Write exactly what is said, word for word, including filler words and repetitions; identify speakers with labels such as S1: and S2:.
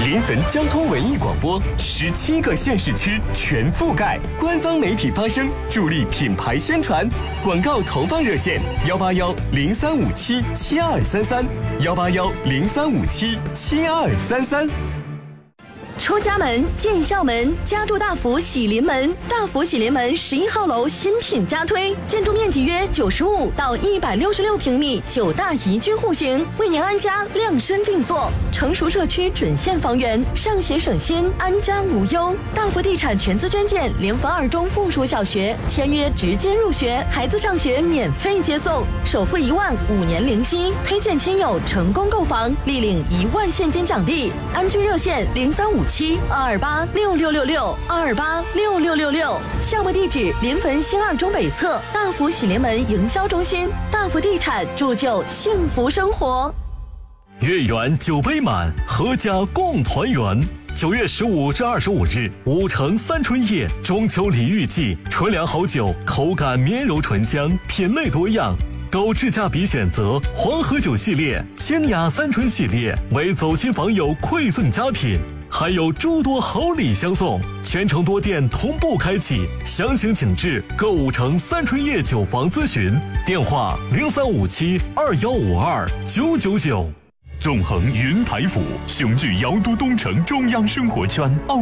S1: 临汾交通文艺广播，十七个县市区全覆盖，官方媒体发声，助力品牌宣传。广告投放热线：幺八幺零三五七七二三三，幺八幺零三五七七二三三。
S2: 出家门，进校门，家住大福喜临门。大福喜临门十一号楼新品加推，建筑面积约九十五到一百六十六平米，九大宜居户型，为您安家量身定做。成熟社区准现房源，上学省心，安家无忧。大福地产全资捐建临汾二中附属小学，签约直接入学，孩子上学免费接送，首付一万，五年零息，推荐亲友成功购房，立领一万现金奖励。安居热线零三五七二二八六六六六二二八六六六六，项目地址临汾新二中北侧大福喜临门营销中心。大福地产铸就幸福生活。
S3: 月圆酒杯满，阖家共团圆。九月十五至二十五日，五城三春夜中秋礼遇季，纯粮好酒，口感绵柔醇香，品类多样。购智驾比选择黄河酒系列、清雅三春系列为走亲访友馈赠佳品，还有诸多好礼相送，全城多店同步开启，详情请至购五城三春夜酒房咨询，电话零三五七二幺五二九九九。
S4: 纵横云台府，雄踞瑶都东城中央生活圈。